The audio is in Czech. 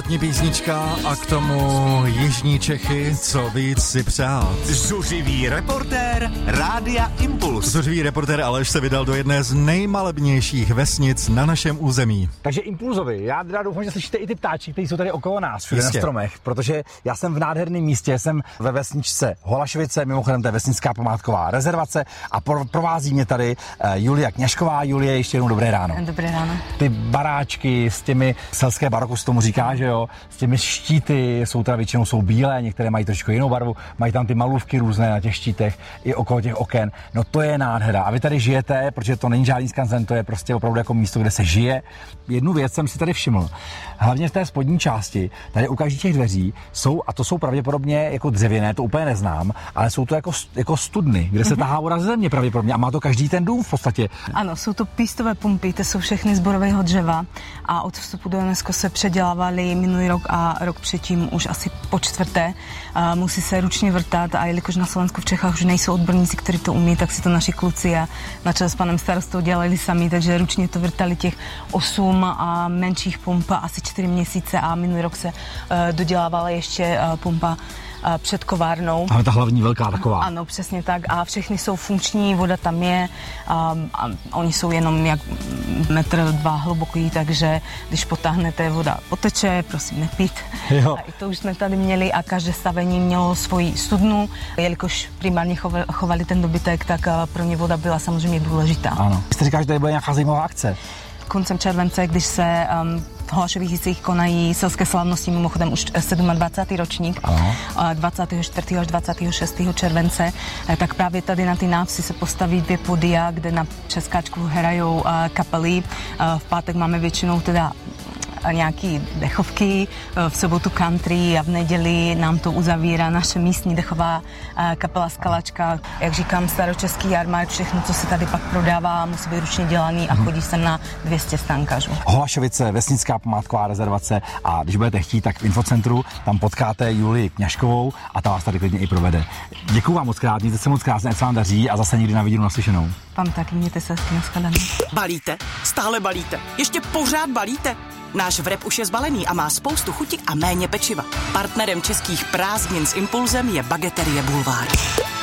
Letní písnička a k tomu jižní Čechy, co víc si přát. Zuřivý reportér Rádia Impuls. Zuřivý reportér Aleš se vydal do jedné z nejmalebnějších vesnic na našem území. Takže Impulzovi, já teda doufám, že slyšíte i ty ptáči, kteří jsou tady okolo nás, všude na stromech, protože já jsem v nádherném místě, jsem ve vesničce Holašovice, mimochodem to je vesnická památková rezervace a provází mě tady Julia Kňažková. Julie, ještě jednou dobré ráno. Dobré ráno. Ty baráčky s těmi, selské baroko se tomu říká, že jo, s těmi štíty, jsou teda většinou jsou bílé, některé mají trošku jinou barvu, mají tam ty malůvky různé na těch štítech i okolo těch oken. No to je nádhera. A vy tady žijete, protože to není žádný skanzen, to je prostě opravdu jako místo, kde se žije. Jednu věc jsem si tady všiml. Hlavně v té spodní části, tady u každých těch dveří jsou, a to jsou pravděpodobně jako dřevěné, to úplně neznám, ale jsou to jako studny, kde se tahá voda ze země pravděpodobně a má to každý ten dům v podstatě. Ano, jsou to pístové pumpy, to jsou všechny z borového dřeva a od vstupu do UNESCO se předělávaly minulý rok a rok předtím už asi po čtvrté. Musí se ručně vrtat a jelikož na Slovensku v Čechách už nejsou odborníci, kteří to umí, tak si to naši kluci a na čele s panem starostou dělali sami, takže ručně to vrtali těch 8 a menších pump asi 4 měsíce a minulý rok se dodělávala ještě pumpa před kovárnou. Ale ta hlavní velká taková. Ano, přesně tak. A všechny jsou funkční, voda tam je a oni jsou jenom jak 1-2 metry hluboký, takže když potáhnete, voda poteče, prosím nepít. Jo. A i to už jsme tady měli a každé stavení mělo svoji studnu. Jelikož primárně chovali ten dobytek, tak pro ně voda byla samozřejmě důležitá. Ano. Jste říkal, že tady bude nějaká zajímavá akce. Koncem července, když se v Holašovicích konají selské slavnosti, mimochodem už 27. ročník, 24. až 26. července, tak právě tady na ty návsi se postaví 2 podia, kde na přeskáčku hrajou kapely. V pátek máme většinou teda nějaký dechovky, v sobotu country a v neděli nám to uzavírá naše místní dechová kapela Skalačka. Jak říkám, staročeský jarmark, všechno, co se tady pak prodává, musí být ručně dělaný a chodí sem na 200 stánkařů. Holašovice, vesnická památková rezervace a když budete chtít, tak v infocentru tam potkáte Julii Kňažkovou a ta vás tady klidně i provede. Děkuju vám moc krát, mějte se moc krásně, ať se vám daří a zase někdy na viděnou, naslyšenou. Vám taky, mějte se hezky, nashledanou. Balíte? Stále balíte? Ještě pořád balíte? Náš wrap už je zbalený a má spoustu chuti a méně pečiva. Partnerem českých prázdnin s Impulzem je Bageterie Bulvár.